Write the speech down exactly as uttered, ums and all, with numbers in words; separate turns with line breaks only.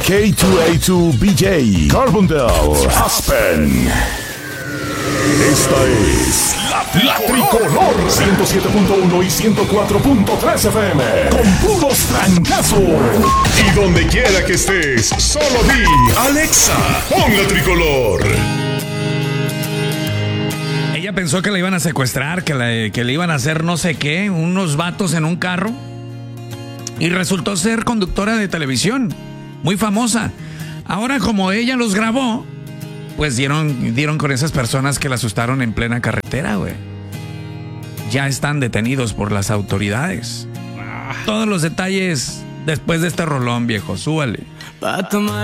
K dos A dos B J, Carbondale, Aspen. Esta es La, la Tricolor ciento siete punto uno y ciento cuatro punto tres F M con puros trancazos. Y donde quiera que estés, solo di Alexa, pon La Tricolor.
Ella pensó que la iban a secuestrar, que, la, que le iban a hacer no sé qué, unos vatos en un carro. Y resultó ser conductora de televisión, muy famosa. Ahora, como ella los grabó, pues dieron, dieron con esas personas que la asustaron en plena carretera, güey. Ya están detenidos por las autoridades. Todos los detalles después de este rolón, viejo. Súbale.